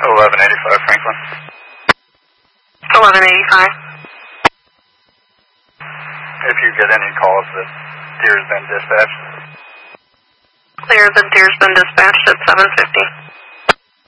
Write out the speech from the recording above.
1185 Franklin. 1185. If you get any calls that Deer's been dispatched. Clear that Deer's been dispatched at 750.